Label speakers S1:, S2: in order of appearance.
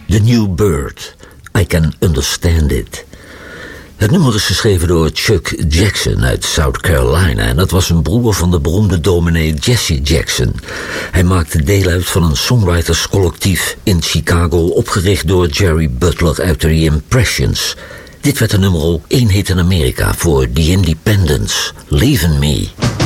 S1: The New Bird, I Can Understand It. Het nummer is geschreven door Chuck Jackson uit South Carolina en dat was een broer van de beroemde dominee Jesse Jackson. Hij maakte deel uit van een songwriterscollectief in Chicago opgericht door Jerry Butler uit The Impressions. Dit werd de nummer 1 hit in Amerika voor The Independents, Leaving Me.